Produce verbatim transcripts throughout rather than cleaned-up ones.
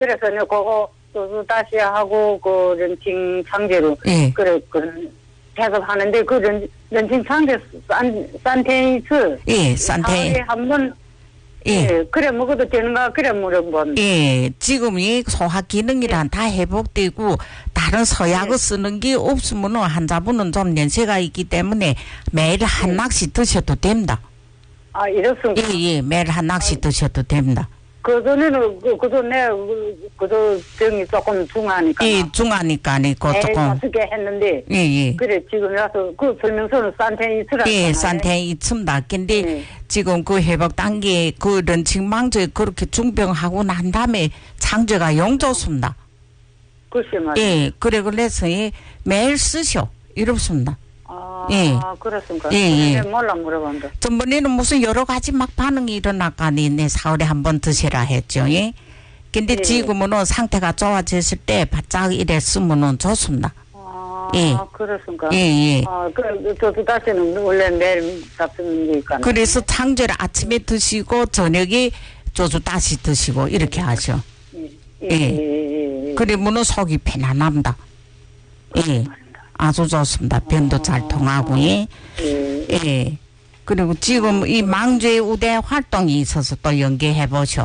그래서 내 그거 또 다시 하고 그 런칭 창제로 예. 그래 그 해석하는데 그 런, 런칭 창제 산 산테이스 예, 산테. 한번 예. 예, 그래 먹어도 되는가 그래 물어본. 예, 지금 이 소화 기능이란 예. 다 회복되고 다른 서약을 예. 쓰는 게 없으면 환자분은 좀 연세가 있기 때문에 매일 한 예. 낚시 드셔도 됩니다. 아 이렇습니까? 예, 예, 매일 한 낚시 아, 드셔도 됩니다. 그 전에는 그 그도 내 그도 병이 조금 중하니까. 예, 중하니까 그 매일 조금. 다섯 개 했는데. 예, 예. 그래 지금 와서 그 설명서는 산테이스라. 예, 산테 있습니다. 근데 예. 지금 그 회복 단계 그 런칭 망조에 그렇게 중병하고 난 다음에 창조가 용좋습니다. 글쎄 말이야. 예, 그래 그래서 예, 매일 쓰셔 이렇습니다. 아, 예. 그렇습니까? 예, 예. 몰라 물어본다. 전번에는 무슨 여러 가지 막 반응이 일어나가니 내 사월에 한번 드시라 했죠. 예. 근데 예. 지금은 상태가 좋아졌을 때 바짝 이랬으면은 좋습니다. 아, 예. 그렇습니까? 예, 예. 아, 그, 저도 다시는 원래 매일 잡수는 게 있거든요. 그래서 창조를 아침에 드시고 저녁에 조주 다시 드시고 이렇게 하죠. 예. 예. 예. 예. 예. 그러면은 속이 편안합니다. 예. 아주 좋습니다. 병도 잘 통하고, 예. 예. 예. 그리고 지금 이 망죄 우대 활동이 있어서 또 연계해 보쇼.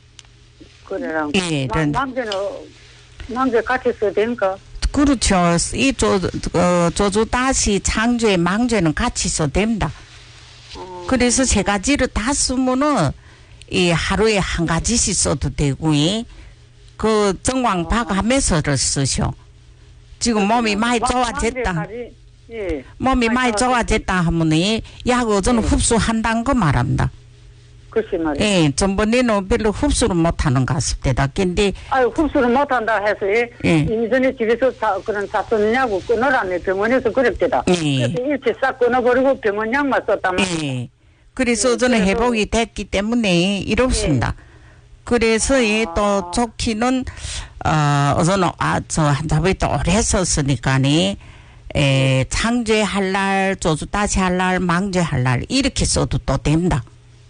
그래랑. 예, 마- 런- 망제는, 망제 같이 써야 되니까. 그렇죠. 이 조, 어, 조주 다시 창조의 망죄는 같이 써도 됩니다. 어, 그래서 세 가지를 다 쓰면은 이 하루에 한 가지씩 써도 되고, 예. 그 정황 봐가면서를 쓰셔. 지금 몸이 많이 마- 좋아졌다. 망제까지, 예. 몸이 많이 좋아졌다 하면은 약 어저는 예. 흡수한다는 거 말합니다. 글쎄 말이야. 예, 전번에는 별로 흡수를 못하는 것 같습니다. 근데 아유, 흡수를 못한다 해서, 예. 예. 이미 전에 집에서 자, 그런 잡수느냐고 끊으라네. 병원에서 그랬대다. 예. 그래서 일체 싹 끊어버리고 병원 약만 썼단 말이야. 예. 그래서 예, 저는 그래서- 회복이 됐기 때문에 이렇습니다. 그래서 예, 또 좋기는 어, 어저는 아, 저 환자분이 또 오래 썼으니까니 에, 창죄할 날, 조주 다시 할 날, 망죄할 날 이렇게 써도 또 됩니다.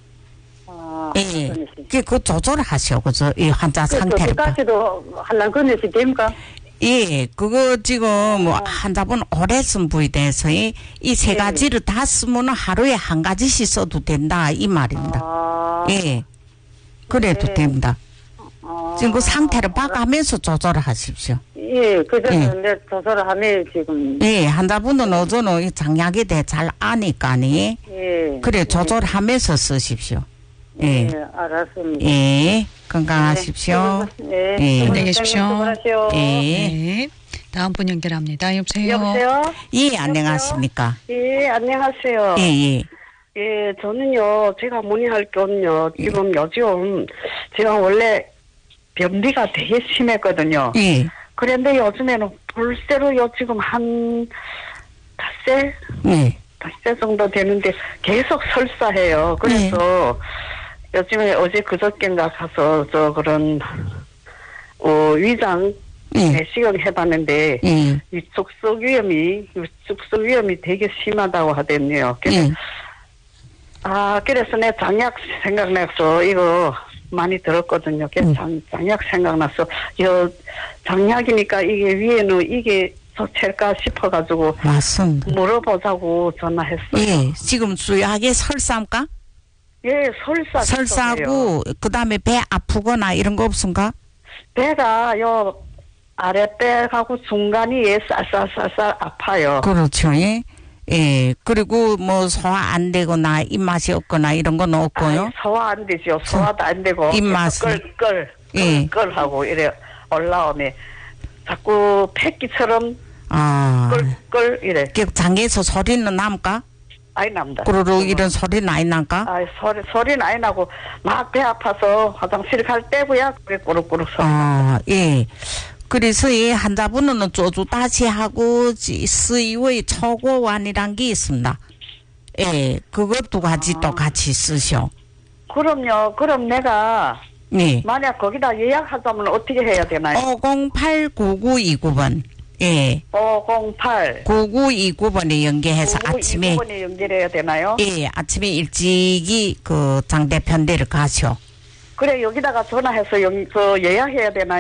아, 예. 그러시. 그, 그 조절을 하시오. 그저 이 환자 상태를. 봐. 까지도 할라 그네시 됩니까? 예, 그거 지금 뭐 환자분 오래 쓴 부위에 대해서 이 세 예. 가지를 다 쓰면 하루에 한 가지씩 써도 된다 이 말입니다. 아, 예, 그래도 예. 됩니다. 아, 지금 그 상태를 봐가면서 조절을 하십시오. 예, 그래서 예. 내 조사를 하면 지금. 예, 환자분은 어저는 이 장약에 대해 잘 아니까니 예. 그래 조절하면서 쓰십시오. 예, 예, 알았습니다. 예, 건강하십시오. 예. 예. 안녕히 계십시오. 수고하십시오. 예, 네. 다음 분 연결합니다. 여보세요. 여보세요? 예, 안녕하십니까? 예, 안녕하세요. 예, 예, 예, 저는요, 제가 문의할 건요, 지금 요즘, 제가 원래 변비가 되게 심했거든요. 예, 그런데 요즘에는 볼세로요, 지금 한, 닷새? 예, 닷새 정도 되는데 계속 설사해요. 그래서 요즘에 어제 그저께인가 가서 저 그런, 어, 위장 예, 내시경 해봤는데, 예, 이 축석 위험이, 이 축석 위험이 되게 심하다고 하더니요. 그래서 예. 아, 그래서 내 장약 생각나서 이거 많이 들었거든요. 그래서 음. 장, 장약 생각나서, 여, 장약이니까 이게 위에는 이게 좋을까 싶어가지고 맞습니다. 물어보자고 전화했어요. 예, 지금 주요하게 설사입니까? 예, 설사. 설사고 그 다음에 배 아프거나 이런 거 없습니까? 배가 요 아랫배하고 중간이 예, 쌀쌀쌀쌀 아파요. 그렇죠. 예. 예. 그리고 뭐 소화 안 되거나 입맛이 없거나 이런 건 없고요. 아이, 소화 안 되죠. 소화도 안 되고. 입맛은? 끌끌, 예. 끌끌하고 이래 올라오면 자꾸 폐기처럼 아. 끌끌 이래. 그 장에서 소리는 납니까? 아이 납니다. 꾸르륵 이런 소리는 안 납니까? 아이 소리 소리는 아이 나고 막 배 아파서 화장실 갈 때고야 그게 꾸룩꾸룩 소리. 아, 예. 그래서 이 환자분은 조주 다시 하고 스이의 초고환이란 게 있습니다. 예, 그것 두 가지 또 같이 쓰셔. 그럼요. 그럼 내가 네. 만약 거기다 예약하자면 어떻게 해야 되나요? 오공팔 구구이구 번. 예. 오공팔 구구이구 번에 연계해서 아침에 번에 연결해야 되나요? 예, 아침에 일찍이 그 장대편대를 가셔. 그래 여기다가 전화해서 영, 그 예약해야 되나